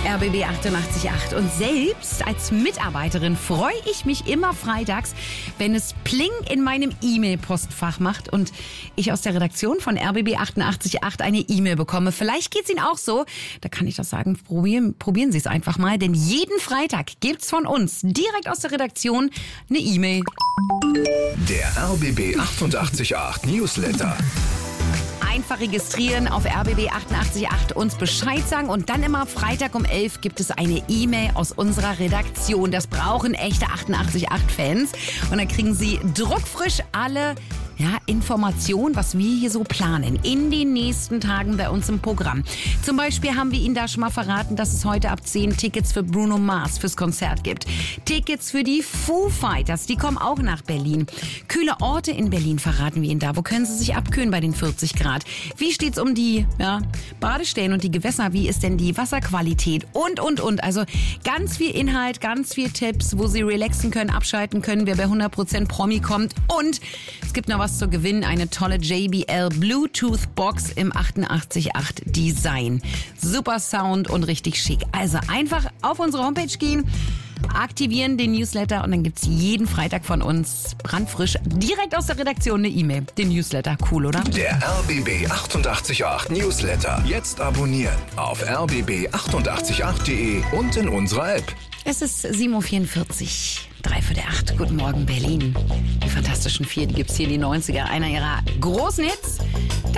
RBB 88.8. Und selbst als Mitarbeiterin freue ich mich immer freitags, wenn es Pling in meinem E-Mail-Postfach macht und ich aus der Redaktion von RBB 88.8 eine E-Mail bekomme. Vielleicht geht's Ihnen auch so. Da kann ich doch sagen, probieren Sie es einfach mal. Denn jeden Freitag gibt's von uns direkt aus der Redaktion eine E-Mail. Der RBB 88.8 Newsletter. Einfach registrieren auf RBB 88.8, uns Bescheid sagen und dann immer Freitag um 11 gibt es eine E-Mail aus unserer Redaktion. Das brauchen echte 88.8-Fans und dann kriegen Sie druckfrisch alle Informationen, was wir hier so planen in den nächsten Tagen bei uns im Programm. Zum Beispiel haben wir Ihnen da schon mal verraten, dass es heute ab 10 Tickets für Bruno Mars fürs Konzert gibt. Tickets für die Foo Fighters, die kommen auch nach Berlin. Kühle Orte in Berlin verraten wir Ihnen da. Wo können Sie sich abkühlen bei den 40 Grad? Wie steht's um die Badestellen und die Gewässer? Wie ist denn die Wasserqualität? Und. Also ganz viel Inhalt, ganz viel Tipps, wo Sie relaxen können, abschalten können, wer bei 100% Promi kommt. Und es gibt noch was zu gewinnen, eine tolle JBL Bluetooth Box im 88.8 Design. Super Sound und richtig schick. Also einfach auf unsere Homepage gehen, aktivieren den Newsletter und dann gibt's jeden Freitag von uns brandfrisch direkt aus der Redaktion eine E-Mail. Den Newsletter, cool, oder? Der RBB 88.8 Newsletter. Jetzt abonnieren auf rbb888.de und in unserer App. Es ist 7.44 Uhr. 7:45. Guten Morgen, Berlin. Die Fantastischen Vier, die gibt's hier in die 90er. Einer ihrer großen Hits.